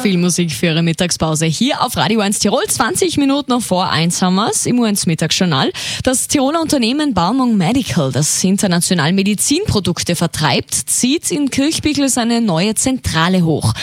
Viel Musik für Ihre Mittagspause hier auf Radio 1 Tirol. 20 Minuten noch vor 1 haben wir es im U1 Mittagsjournal. Das Tiroler Unternehmen Balmung Medical, das international Medizinprodukte vertreibt, zieht in Kirchbichel seine neue Zentrale hoch.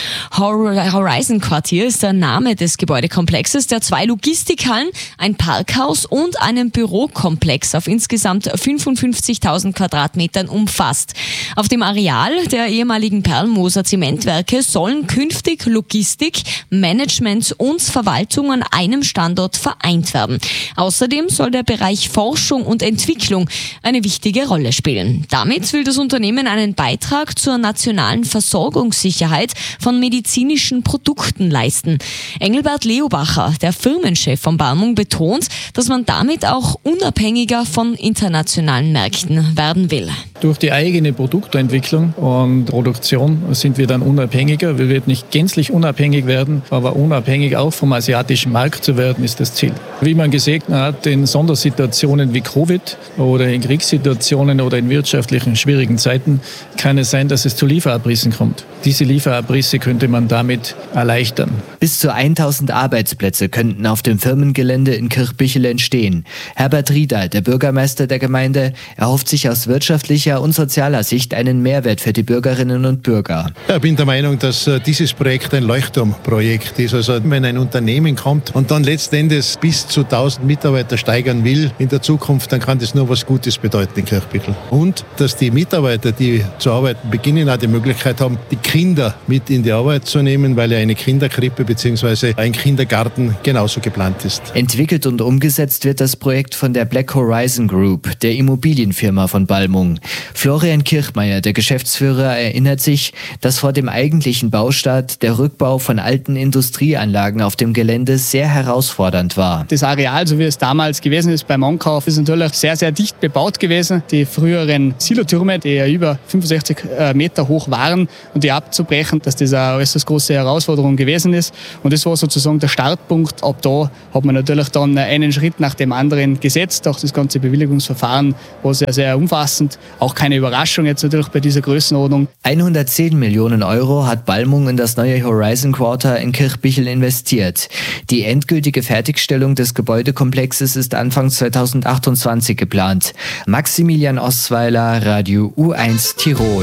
Horizon Quartier ist der Name des Gebäudekomplexes, der 2 Logistikhallen, ein Parkhaus und einen Bürokomplex auf insgesamt 55.000 Quadratmetern umfasst. Auf dem Areal der ehemaligen Perlmoser Zementwerke sollen künftig Logistik, Management und Verwaltung an einem Standort vereint werden. Außerdem soll der Bereich Forschung und Entwicklung eine wichtige Rolle spielen. Damit will das Unternehmen einen Beitrag zur nationalen Versorgungssicherheit von medizinischen Produkten leisten. Engelbert Leobacher, der Firmenchef von Balmung, betont, dass man damit auch unabhängiger von internationalen Märkten werden will. Durch die eigene Produktentwicklung und Produktion sind wir dann unabhängiger. Wir werden nicht gänzlich unabhängig werden, aber unabhängig auch vom asiatischen Markt zu werden, ist das Ziel. Wie man gesehen hat, in Sondersituationen wie Covid oder in Kriegssituationen oder in wirtschaftlichen schwierigen Zeiten kann es sein, dass es zu Lieferabrissen kommt. Diese Lieferabrisse könnte man damit erleichtern. Bis zu 1000 Arbeitsplätze könnten auf dem Firmengelände in Kirchbichel entstehen. Herbert Rieder, der Bürgermeister der Gemeinde, erhofft sich aus wirtschaftlicher und sozialer Sicht einen Mehrwert für die Bürgerinnen und Bürger. Ich bin der Meinung, dass dieses Projekt ein Leuchtturmprojekt ist. Also wenn ein Unternehmen kommt und dann letzten Endes bis zu 1000 Mitarbeiter steigern will in der Zukunft, dann kann das nur was Gutes bedeuten in Kirchbichel. Und dass die Mitarbeiter, die zu arbeiten beginnen, auch die Möglichkeit haben, die Kinder mit in die Arbeit zu nehmen, weil ja eine Kinderkrippe bzw. ein Kindergarten genauso geplant ist. Entwickelt und umgesetzt wird das Projekt von der Black Horizon Group, der Immobilienfirma von Balmung. Florian Kirchmeier, der Geschäftsführer, erinnert sich, dass vor dem eigentlichen Baustart der Rückbau von alten Industrieanlagen auf dem Gelände sehr herausfordernd war. Das Areal, so wie es damals gewesen ist beim Ankauf, ist natürlich sehr, sehr dicht bebaut gewesen. Die früheren Silotürme, die ja über 65 Meter hoch waren und die abzubrechen, dass das eine äußerst große Herausforderung gewesen ist. Und das war sozusagen der Startpunkt. Ab da hat man natürlich dann einen Schritt nach dem anderen gesetzt. Auch das ganze Bewilligungsverfahren war sehr, sehr umfassend. Auch keine Überraschung jetzt natürlich bei dieser Größenordnung. 110 Millionen Euro hat Balmung in das neue Horizon Quarter in Kirchbichel investiert. Die endgültige Fertigstellung des Gebäudekomplexes ist Anfang 2028 geplant. Maximilian Osweiler, Radio U1 Tirol.